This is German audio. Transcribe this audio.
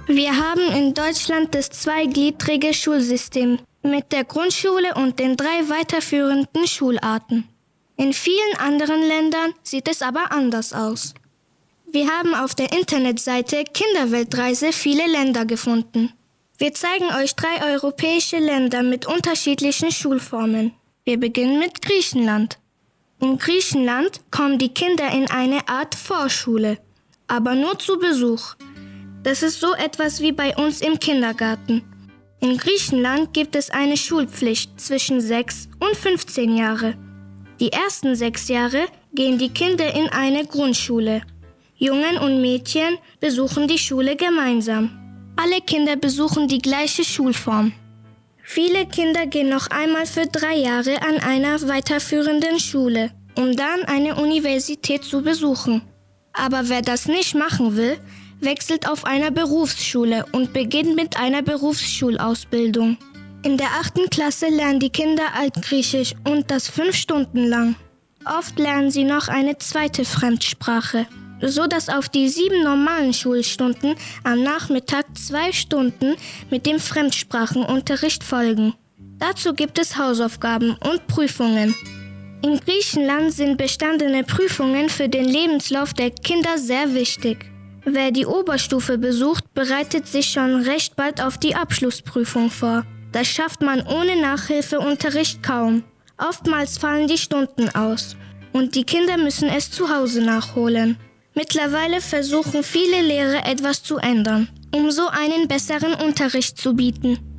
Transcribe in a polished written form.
Wir haben in Deutschland das zweigliedrige Schulsystem mit der Grundschule und den 3 weiterführenden Schularten. In vielen anderen Ländern sieht es aber anders aus. Wir haben auf der Internetseite Kinderweltreise viele Länder gefunden. Wir zeigen euch 3 europäische Länder mit unterschiedlichen Schulformen. Wir beginnen mit Griechenland. In Griechenland kommen die Kinder in eine Art Vorschule, aber nur zu Besuch. Das ist so etwas wie bei uns im Kindergarten. In Griechenland gibt es eine Schulpflicht zwischen 6 und 15 Jahre. Die ersten 6 Jahre gehen die Kinder in eine Grundschule. Jungen und Mädchen besuchen die Schule gemeinsam. Alle Kinder besuchen die gleiche Schulform. Viele Kinder gehen noch einmal für 3 Jahre an einer weiterführenden Schule, um dann eine Universität zu besuchen. Aber wer das nicht machen will, wechselt auf einer Berufsschule und beginnt mit einer Berufsschulausbildung. In der 8. Klasse lernen die Kinder Altgriechisch und das 5 Stunden lang. Oft lernen sie noch eine zweite Fremdsprache, so dass auf die 7 normalen Schulstunden am Nachmittag 2 Stunden mit dem Fremdsprachenunterricht folgen. Dazu gibt es Hausaufgaben und Prüfungen. In Griechenland sind bestandene Prüfungen für den Lebenslauf der Kinder sehr wichtig. Wer die Oberstufe besucht, bereitet sich schon recht bald auf die Abschlussprüfung vor. Das schafft man ohne Nachhilfeunterricht kaum. Oftmals fallen die Stunden aus und die Kinder müssen es zu Hause nachholen. Mittlerweile versuchen viele Lehrer etwas zu ändern, um so einen besseren Unterricht zu bieten.